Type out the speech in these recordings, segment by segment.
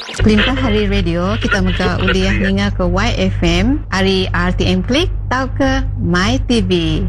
Kelintah Hari Radio, kita muka uliah ninga ke YFM, hari RTM Klik, tau ke My TV.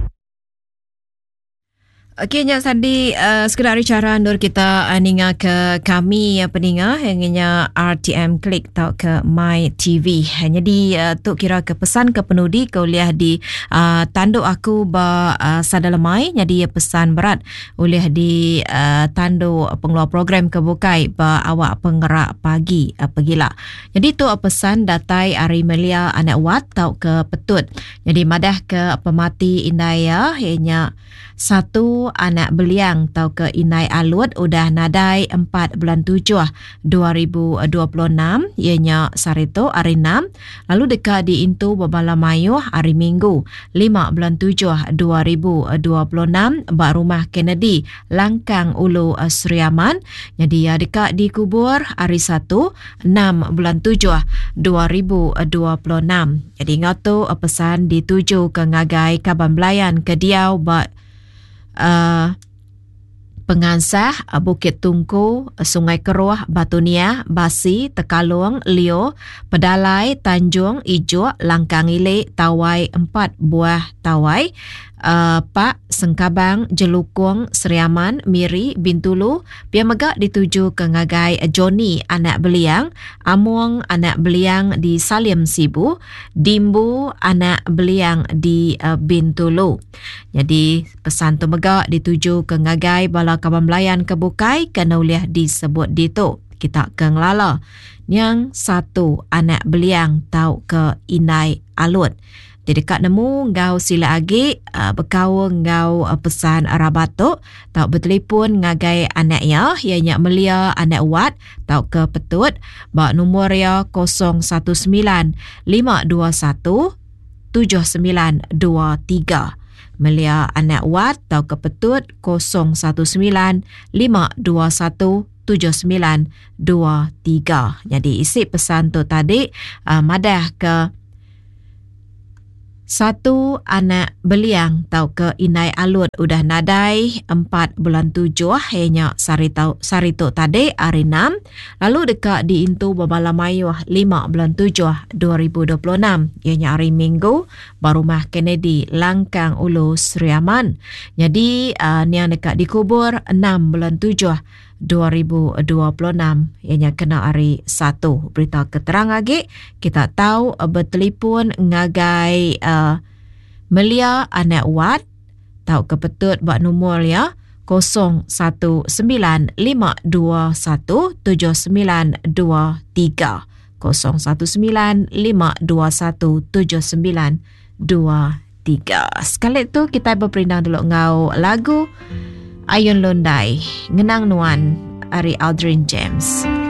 Okey, Nyak Sandi, sekedar cara Nur kita ninga ke kami peninga hanya RTM Klik tau ke My TV. Jadi tu kira ke pesan ke penudi ke uliah di tanduk aku ba sadalamai. Jadi pesan berat uliah di tanduk pengeluar program kebukai ba awak penggerak pagi pegila. Jadi tu pesan datai Ari Melia anak wat tau ke petut. Jadi madah ke pemati indaya hanya satu anak beliang tau ke Inai Alut udah nadai 4 bulan 7 2026 ianya Sarito hari 6 lalu dekat di Intu Babala Mayuh hari Minggu 5 bulan 7 2026 bak rumah Kennedy Langkang Ulu Seriaman. Jadi dekat di kubur hari 1 6 bulan 7 2026. Jadi ngatu pesan dituju ke ngagai Kaban Belayan ke Diau bak Pengansah, Bukit Tungku, Sungai Keruh, Batunia, Basi, Tekalung, Leo, Pedalai, Tanjung, Ijuk, Langkang Ilik, Tawai 4 buah Tawai, Pak, Sengkabang, Jelukung, Seriaman, Miri, Bintulu, Pia Megak dituju ke ngagai Joni, anak beliang, Amuang, anak beliang di Salim Sibu, Dimbu, anak beliang di Bintulu. Jadi pesan tu Megak dituju ke ngagai Bala Kaban Belayan kebukai kena uliah disebut dito. Kita ke ngelala. Yang satu anak beliang tau ke Inai Alut. Di dekat nemu ngau sila agi berkau ngau pesan rabatuk tau bertelefon ngagai anak ya ianya Melia anak wat tau ke petut bak nombor ya 019 521 7923. Melia anak wat tau ke petut 019 521 7923. Jadi isi pesan tu tadi madah ke satu anak beliang tau ke Inai Alut udah nadai 4 bulan 7 hanya Sarito tadi hari 6 lalu dekat di Intu Babala Mayuh 5 bulan 7 2026 ianya hari Minggu barumah Kennedy Langkang Ulu Seriaman. Jadi yang dekat di kubur 6 bulan 7 2026 ianya kena hari 1. Berita keterang lagi kita tahu bertelefon ngagai Melia anak wat tahu kepetut bak nombor ya 0195217923 0195217923. Sekali tu kita berperindang dulu ngau lagu Ayun Lundai Ngenang Nuan Ari Aldrin James.